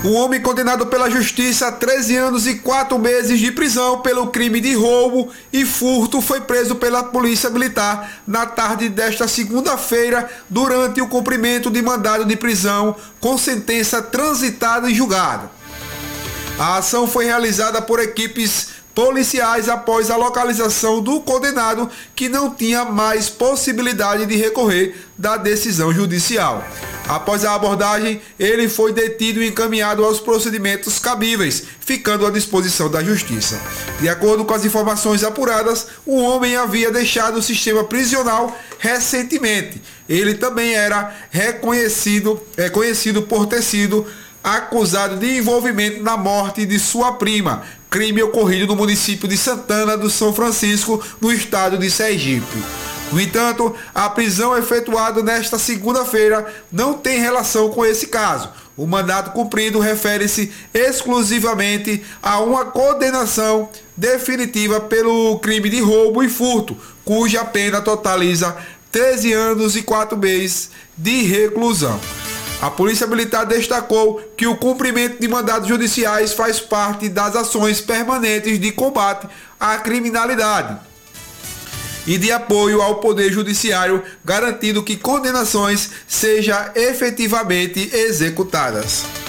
Um homem condenado pela justiça a 13 anos e 4 meses de prisão pelo crime de roubo e furto foi preso pela Polícia Militar na tarde desta segunda-feira durante o cumprimento de mandado de prisão com sentença transitada e julgada. A ação foi realizada por equipes policiais após a localização do condenado, que não tinha mais possibilidade de recorrer da decisão judicial. Após a abordagem, ele foi detido e encaminhado aos procedimentos cabíveis, ficando à disposição da Justiça. De acordo com as informações apuradas, o homem havia deixado o sistema prisional recentemente. Ele também era conhecido por ter sido acusado de envolvimento na morte de sua prima, crime ocorrido no município de Santana do São Francisco, no estado de Sergipe. No entanto, a prisão efetuada nesta segunda-feira não tem relação com esse caso. O mandado cumprido refere-se exclusivamente a uma condenação definitiva pelo crime de roubo e furto, cuja pena totaliza 13 anos e 4 meses de reclusão. A Polícia Militar destacou que o cumprimento de mandados judiciais faz parte das ações permanentes de combate à criminalidade e de apoio ao Poder Judiciário, garantindo que condenações sejam efetivamente executadas.